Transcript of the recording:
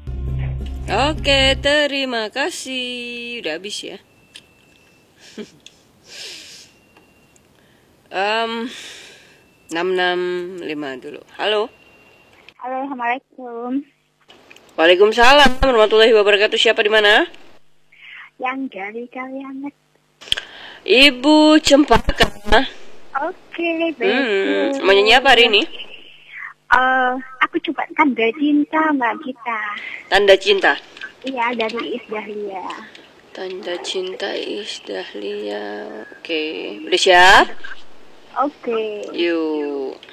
Oke, terima kasih. Udah habis ya. 665 dulu. Halo. Halo, Assalamualaikum. Waalaikumsalam warahmatullahi wabarakatuh. Siapa di mana? Yang dari kalian. Ibu Cempaka. Oke, baik. Mau nyanyi apa hari ini? Aku coba Tanda Cinta, Mbak Gita. Tanda Cinta. Iya, dari Iis Dahlia. Tanda Cinta Iis Dahlia. Oke, udah siap? Oke. Yuk.